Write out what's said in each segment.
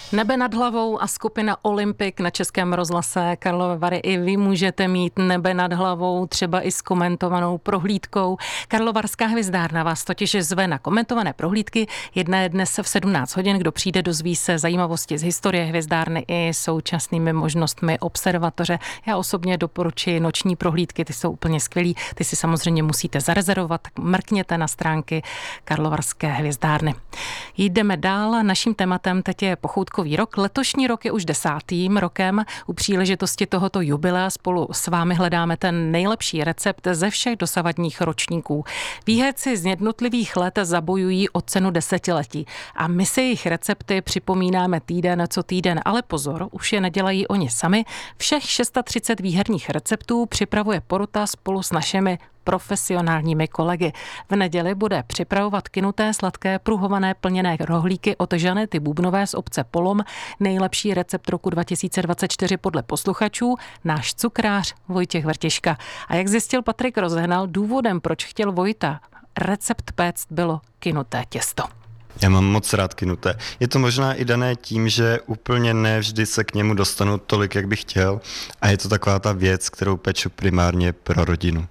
Nebe nad hlavou a skupina Olympik na Českém rozhlase Karlovy Vary. I vy můžete mít nebe nad hlavou, třeba i s komentovanou prohlídkou. Karlovarská hvězdárna vás totiž zve na komentované prohlídky. Jedna je dnes v 17 hodin. Kdo přijde, dozví se zajímavosti z historie hvězdárny i současnými možnostmi observatoře. Já osobně doporučuji noční prohlídky, ty jsou úplně skvělý. Ty si samozřejmě musíte zarezervovat, tak mrkněte na stránky Karlovarské hvězdárny. Jdeme dál. Naším tématem teď je pochoutkový rok. Letošní rok je už 10. rokem. U příležitosti tohoto jubilea spolu s vámi hledáme ten nejlepší recept ze všech dosavadních ročníků. Výherci z jednotlivých let zabojují o cenu desetiletí a my si jejich recepty připomínáme týden co týden, ale pozor, už je nedělají oni sami. Všech 630 výherních receptů připravuje porota spolu s našimi profesionálními kolegy. V neděli bude připravovat kynuté, sladké, pruhované plněné rohlíky od Žanety Bubnové z obce Polom. Nejlepší recept roku 2024 podle posluchačů náš cukrář Vojtěch Vrtiška. A jak zjistil Patrik Rozehnal, důvodem, proč chtěl Vojta recept péct, bylo kynuté těsto. Já mám moc rád kynuté. Je to možná i dané tím, že úplně ne vždy se k němu dostanu tolik, jak bych chtěl, a je to taková ta věc, kterou peču primárně pro rodinu.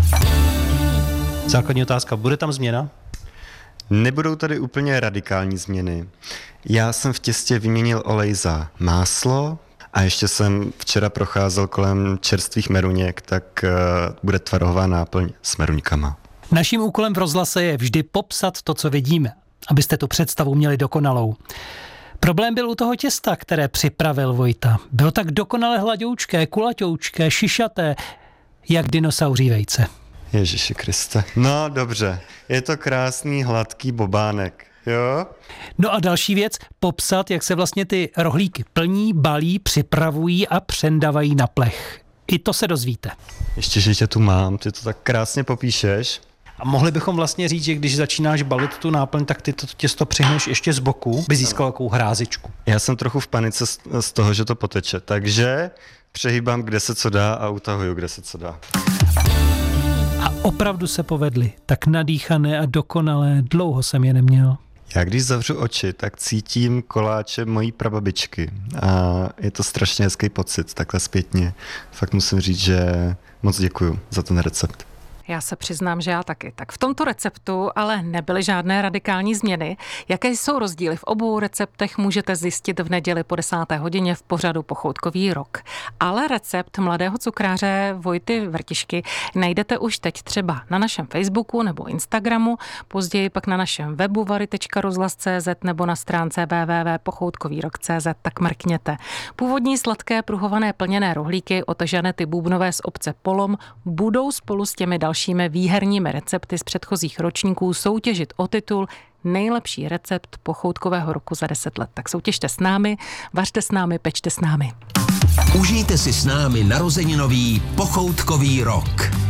Základní otázka, bude tam změna? Nebudou tady úplně radikální změny. Já jsem v těstě vyměnil olej za máslo a ještě jsem včera procházel kolem čerstvých meruněk, tak bude tvarohová náplň s meruňkama. Naším úkolem v rozhlase je vždy popsat to, co vidíme, abyste tu představu měli dokonalou. Problém byl u toho těsta, které připravil Vojta. Bylo tak dokonale hladoučké, kulatoučké, šišaté, jak dinosauří vejce. Ježiši Kriste. No dobře, je to krásný, hladký bobánek, jo? No a další věc, popsat, jak se vlastně ty rohlíky plní, balí, připravují a přendavají na plech. I to se dozvíte. Ještě, že tě tu mám, ty to tak krásně popíšeš. A mohli bychom vlastně říct, že když začínáš balit tu náplň, tak ty to těsto přihneš ještě z boku, by získal takovou hrázičku. Já jsem trochu v panice z toho, že to poteče, takže přehýbám, kde se co dá a utahuju, kde se co dá. A opravdu se povedly, tak nadýchané a dokonalé, dlouho jsem je neměl. Já když zavřu oči, tak cítím koláče mojí prababičky a je to strašně hezký pocit, takhle zpětně. Fakt musím říct, že moc děkuju za ten recept. Já se přiznám, že já taky. Tak v tomto receptu ale nebyly žádné radikální změny. Jaké jsou rozdíly v obou receptech, můžete zjistit v neděli po 10. hodině v pořadu Pochoutkový rok. Ale recept mladého cukráře Vojty Vrtišky najdete už teď třeba na našem Facebooku nebo Instagramu, později pak na našem webu vary.rozhlas.cz nebo na stránce www.pochoutkovýrok.cz, tak mrkněte. Původní sladké pruhované plněné rohlíky od Žanety Bubnové z obce Polom budou spolu s těmi dalšími výherními recepty z předchozích ročníků soutěžit o titul Nejlepší recept pochoutkového roku za 10 let. Tak soutěžte s námi, vařte s námi, pečte s námi. Užijte si s námi narozeninový pochoutkový rok.